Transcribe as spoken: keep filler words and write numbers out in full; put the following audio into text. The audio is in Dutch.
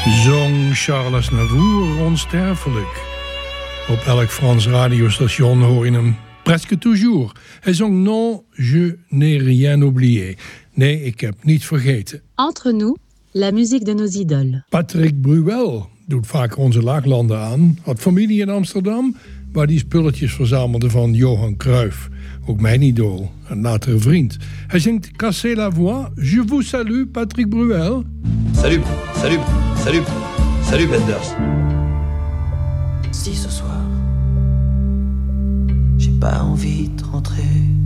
Zong Charles Navour onsterfelijk. Op elk Frans radiostation hoor je hem presque toujours. Hij zong Non, je n'ai rien oublié. Nee, ik heb niet vergeten. Entre nous, la musique de nos idoles. Patrick Bruel doet vaak onze laaglanden aan. Had familie in Amsterdam, waar die spulletjes verzamelde van Johan Cruijff. Ook mijn idool, een latere vriend. Hij zingt Cassez la voix, je vous salue, Patrick Bruel. Salut, salut, salut, salut Benders. Si ce soir, j'ai pas envie de rentrer